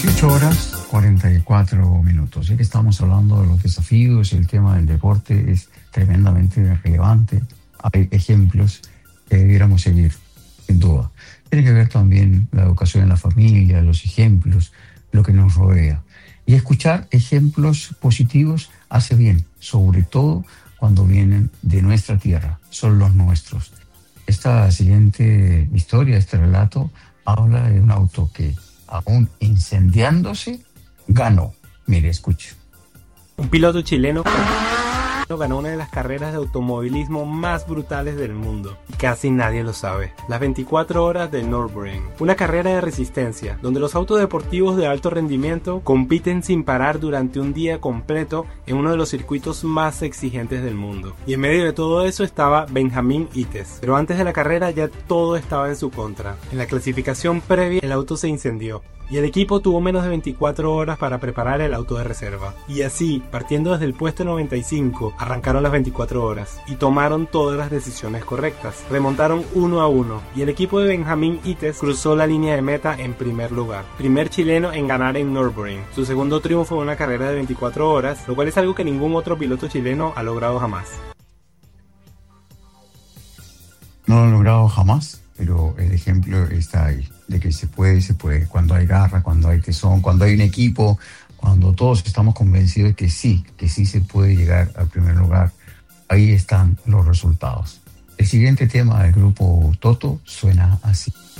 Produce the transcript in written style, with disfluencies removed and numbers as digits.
18:44. Ya que estamos hablando de los desafíos, el tema del deporte es tremendamente relevante. Hay ejemplos que debiéramos seguir, sin duda. Tiene que ver también la educación en la familia, los ejemplos, lo que nos rodea. Y escuchar ejemplos positivos hace bien, sobre todo cuando vienen de nuestra tierra, son los nuestros. Esta siguiente historia, este relato, habla de un auto que, aún incendiándose, ganó. Mire, escuche. Un piloto chileno ganó una de las carreras de automovilismo más brutales del mundo. Casi nadie lo sabe. Las 24 horas de Nürburgring. Una carrera de resistencia, donde los autos deportivos de alto rendimiento compiten sin parar durante un día completo en uno de los circuitos más exigentes del mundo. Y en medio de todo eso estaba Benjamin Ites. Pero antes de la carrera ya todo estaba en su contra. En la clasificación previa, el auto se incendió y el equipo tuvo menos de 24 horas para preparar el auto de reserva. Y así, partiendo desde el puesto 95, arrancaron las 24 horas y tomaron todas las decisiones correctas. Remontaron 1-1 y el equipo de Benjamin Ites cruzó la línea de meta en primer lugar. Primer chileno en ganar en Nürburgring. Su segundo triunfo en una carrera de 24 horas, lo cual es algo que ningún otro piloto chileno ha logrado jamás. No lo han logrado jamás, pero el ejemplo está ahí, de que se puede, cuando hay garra, cuando hay tesón, cuando hay un equipo, cuando todos estamos convencidos de que sí se puede llegar al primer lugar. Ahí están los resultados. El siguiente tema del grupo Toto suena así.